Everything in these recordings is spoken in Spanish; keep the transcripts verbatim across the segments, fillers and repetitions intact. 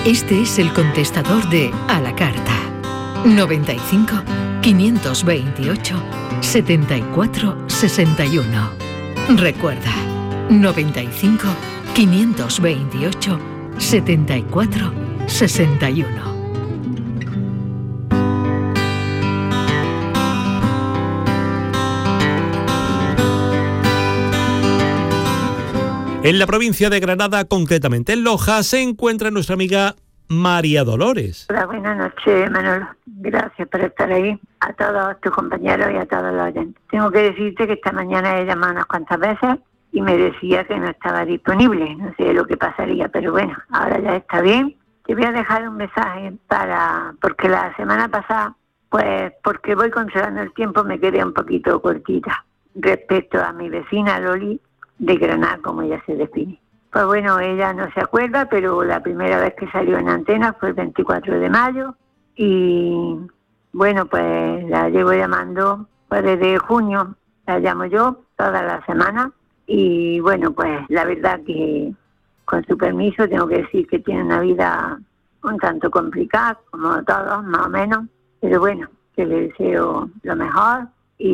Este es el contestador de A la Carta. noventa y cinco, quinientos veintiocho, setenta y cuatro, sesenta y uno. Recuerda, noventa y cinco, quinientos veintiocho, setenta y cuatro, sesenta y uno. En la provincia de Granada, concretamente en Loja, se encuentra nuestra amiga María Dolores. Hola, buenas noches, Manolo. Gracias por estar ahí. A todos tus compañeros y a todos los oyentes. Tengo que decirte que esta mañana he llamado unas cuantas veces y me decía que no estaba disponible. No sé lo que pasaría, pero bueno, ahora ya está bien. Te voy a dejar un mensaje para... porque la semana pasada, pues porque voy controlando el tiempo, me quedé un poquito cortita respecto a mi vecina Loli de Granada, como ella se define. Pues bueno, ella no se acuerda, pero la primera vez que salió en antena fue el veinticuatro de mayo y bueno, pues la llevo llamando pues desde junio, la llamo yo toda la semana y bueno, pues la verdad que con su permiso tengo que decir que tiene una vida un tanto complicada, como todos, más o menos, pero bueno, que le deseo lo mejor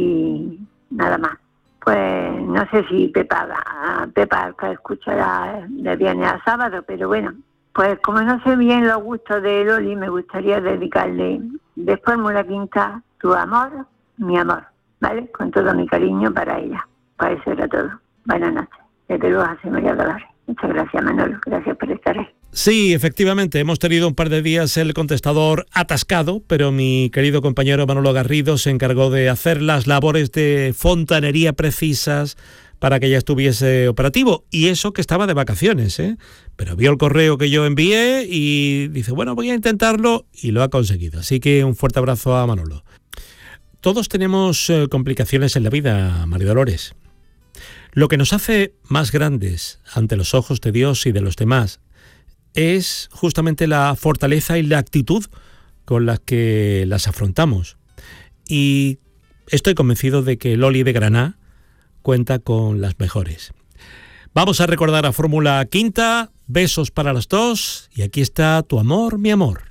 y nada más. Pues no sé si Pepa, Pepa escuchará de viernes a sábado, pero bueno, pues como no sé bien los gustos de Loli, me gustaría dedicarle de Fórmula Quinta Tu amor, mi amor, ¿vale? Con todo mi cariño para ella. Pues eso era todo. Buenas noches. Desde luego, José María Dolores. Muchas gracias, Manolo. Gracias por estar ahí. Sí, efectivamente, hemos tenido un par de días el contestador atascado, pero mi querido compañero Manolo Garrido se encargó de hacer las labores de fontanería precisas para que ya estuviese operativo. Y eso que estaba de vacaciones, ¿eh? Pero vio el correo que yo envié y dice, bueno, voy a intentarlo y lo ha conseguido. Así que un fuerte abrazo a Manolo. Todos tenemos eh, complicaciones en la vida, María Dolores. Lo que nos hace más grandes ante los ojos de Dios y de los demás es justamente la fortaleza y la actitud con la que las afrontamos. Y estoy convencido de que Loli de Granada cuenta con las mejores. Vamos a recordar a Fórmula Quinta, besos para las dos, y aquí está Tu amor, mi amor.